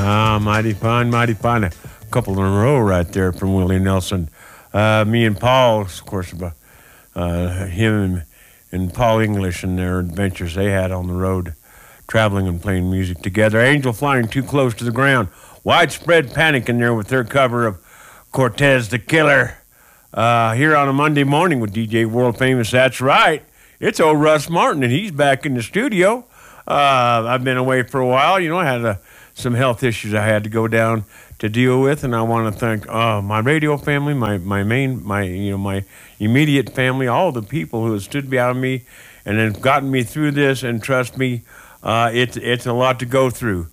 Mighty fine, mighty fine. A couple in a row right there from Willie Nelson. Me and Paul, of course, him and Paul English and their adventures they had on the road, traveling and playing music together. Angel Flying Too Close to the Ground. Widespread Panic in there with their cover of Cortez the Killer. Here on a Monday morning with DJ World Famous. That's right. It's old Russ Martin, and he's back in the studio. I've been away for a while. I had some health issues I had to go down to deal with, and I want to thank my radio family, my immediate family, all the people who have stood behind me and have gotten me through this. And trust me, it's a lot to go through.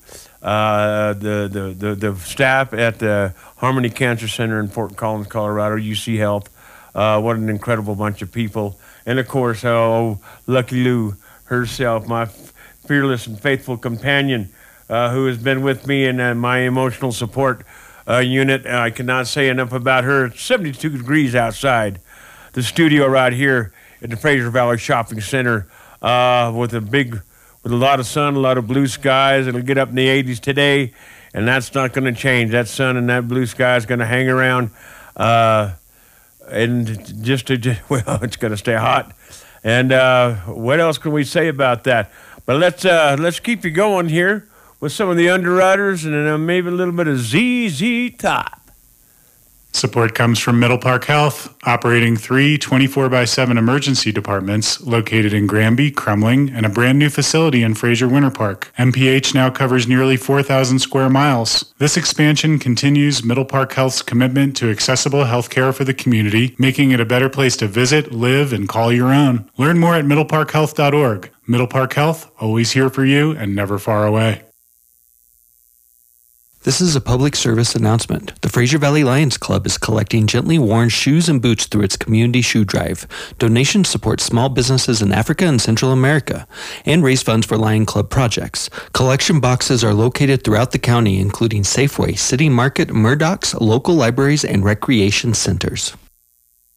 The staff at the Harmony Cancer Center in Fort Collins, Colorado, UC Health, what an incredible bunch of people. And, of course, Lucky Lou herself, my fearless and faithful companion who has been with me in my emotional support unit. I cannot say enough about her. It's 72 degrees outside the studio right here at the Fraser Valley Shopping Center with a lot of sun, a lot of blue skies. It'll get up in the 80s today, and that's not going to change. That sun and that blue sky is going to hang around. And it's going to stay hot. And what else can we say about that? But let's keep you going here with some of the Underwriters and maybe a little bit of ZZ Top. Support comes from Middle Park Health, operating 3 24/7 emergency departments located in Granby, Kremling, and a brand new facility in Fraser Winter Park. MPH now covers nearly 4,000 square miles. This expansion continues Middle Park Health's commitment to accessible health care for the community, making it a better place to visit, live, and call your own. Learn more at middleparkhealth.org. Middle Park Health, always here for you and never far away. This is a public service announcement. The Fraser Valley Lions Club is collecting gently worn shoes and boots through its community shoe drive. Donations support small businesses in Africa and Central America and raise funds for Lion Club projects. Collection boxes are located throughout the county, including Safeway, City Market, Murdoch's, local libraries, and recreation centers.